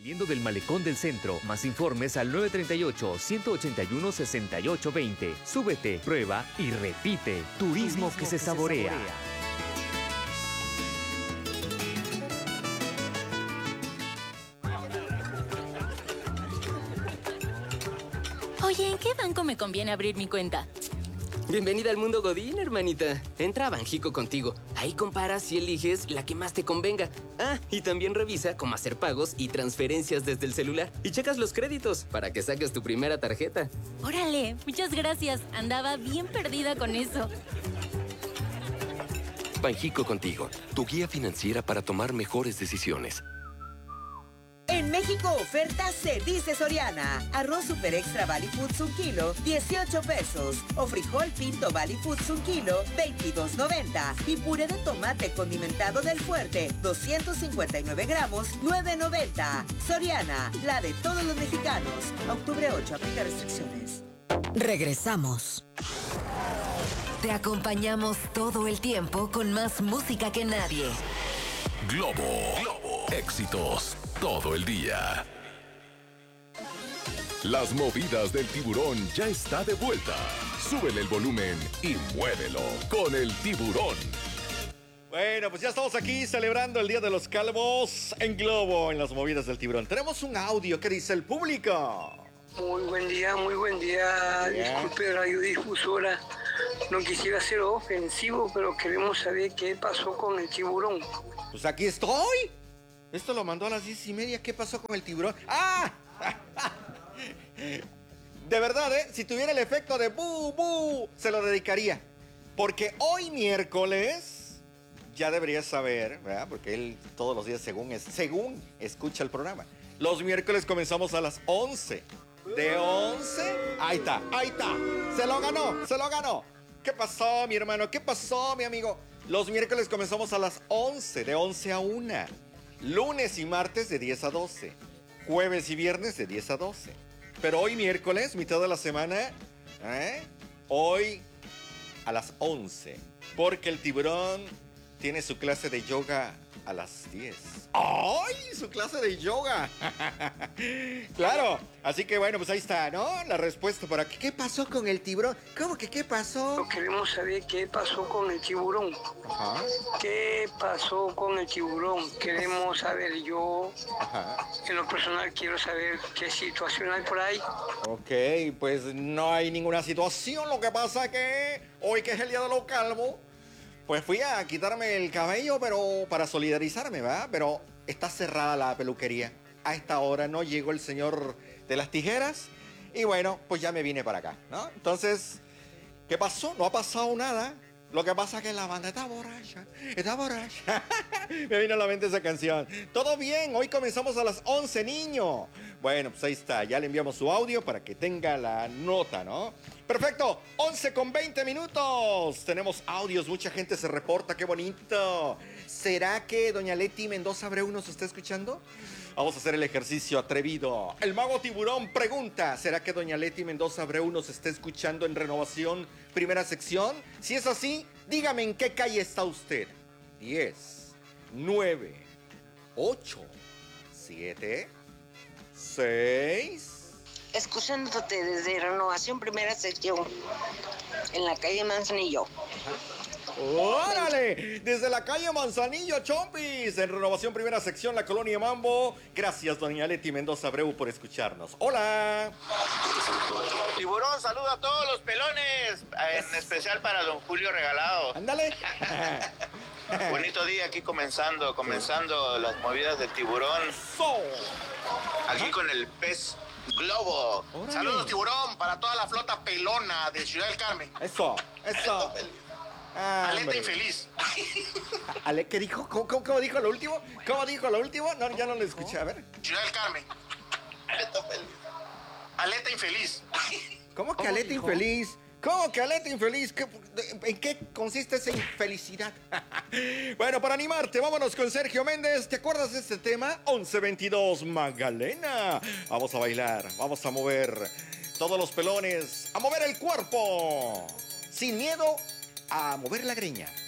Saliendo del malecón del centro, más informes al 938-181-6820. Súbete, prueba y repite. Turismo que se saborea. Oye, ¿en qué banco me conviene abrir mi cuenta? Bienvenida al mundo Godín, hermanita. Entra a Banjico contigo. Ahí comparas y eliges la que más te convenga. Ah, y también revisa cómo hacer pagos y transferencias desde el celular. Y checas los créditos para que saques tu primera tarjeta. Órale, muchas gracias. Andaba bien perdida con eso. Banjico contigo, tu guía financiera para tomar mejores decisiones. En México, oferta se dice Soriana. Arroz Super Extra Valley Foods 1 kilo, 18 pesos. O frijol pinto Valley Foods 1 kilo, 22.90. Y puré de tomate condimentado del Fuerte, 259 gramos, 9.90. Soriana, la de todos los mexicanos. Octubre 8, aplica restricciones. Regresamos. Te acompañamos todo el tiempo con más música que nadie. Globo. Éxitos todo el día. Las movidas del tiburón ya está de vuelta. Súbele el volumen y muévelo con el tiburón. Bueno, pues ya estamos aquí celebrando el Día de los Calvos en Globo, en las movidas del tiburón. Tenemos un audio que dice el público. Muy buen día, muy buen día. Disculpe, radiodifusora. No quisiera ser ofensivo, pero queremos saber qué pasó con el tiburón. Pues aquí estoy. Esto lo mandó a las 10:30. ¿Qué pasó con el tiburón? ¡Ah! De verdad, si tuviera el efecto de bu, bu, se lo dedicaría. Porque hoy miércoles, ya deberías saber, ¿verdad? Porque él todos los días, según escucha el programa. Los miércoles comenzamos a las 11. De 11, ahí está. Se lo ganó. ¿Qué pasó, mi hermano? ¿Qué pasó, mi amigo? Los miércoles comenzamos a las 11, de 11 a 1. Lunes y martes de 10 a 12. Jueves y viernes de 10 a 12. Pero hoy miércoles, mitad de la semana, hoy a las 11. Porque el tiburón tiene su clase de yoga a las 10. ¡Ay! Su clase de yoga. Claro. Así que bueno, pues ahí está, ¿no? La respuesta por aquí. ¿Qué pasó con el tiburón? ¿Cómo que qué pasó? Queremos saber qué pasó con el tiburón. Ajá. ¿Qué pasó con el tiburón? Queremos saber, yo en lo personal quiero saber qué situación hay por ahí. Ok, pues no hay ninguna situación. Lo que pasa es que hoy, que es el Día de los Calvos, pues fui a quitarme el cabello, pero para solidarizarme, ¿verdad? Pero está cerrada la peluquería. A esta hora no llegó el señor de las tijeras. Y bueno, pues ya me vine para acá, ¿no? Entonces, ¿qué pasó? No ha pasado nada. Lo que pasa es que la banda está borracha. Me vino a la mente esa canción. Todo bien, hoy comenzamos a las 11, niño. Bueno, pues ahí está, ya le enviamos su audio para que tenga la nota, ¿no? Perfecto, 11:20. Tenemos audios, mucha gente se reporta, qué bonito. ¿Será que doña Leti Mendoza Abreu nos está escuchando? Vamos a hacer el ejercicio atrevido. El mago tiburón pregunta, ¿será que doña Leti Mendoza Abreu nos está escuchando en Renovación, primera sección? Si es así, dígame en qué calle está usted. 10, 9, 8, 7, 6... Escuchándote desde Renovación Primera Sección, en la calle Manzanillo. ¡Órale! Desde la calle Manzanillo, Chompis, en Renovación Primera Sección, la Colonia Mambo. Gracias, doña Leti Mendoza Abreu, por escucharnos. ¡Hola! Tiburón, saluda a todos los pelones, en especial para don Julio Regalado. ¡Ándale! Bonito día aquí comenzando las movidas del tiburón. Aquí con el pez Globo. ¡Órale! Saludos, tiburón, para toda la flota pelona de Ciudad del Carmen. Eso. Aleta infeliz. ¿Qué dijo? ¿Cómo dijo lo último? No, ya no lo escuché, a ver. Ciudad del Carmen. Aleta infeliz. ¿Cómo que aleta infeliz? ¿Cómo que aleta infeliz? ¿En qué consiste esa infelicidad? Bueno, para animarte, vámonos con Sergio Méndez. ¿Te acuerdas de este tema? 11:22, Magdalena. Vamos a bailar, vamos a mover todos los pelones, a mover el cuerpo, sin miedo a mover la greña.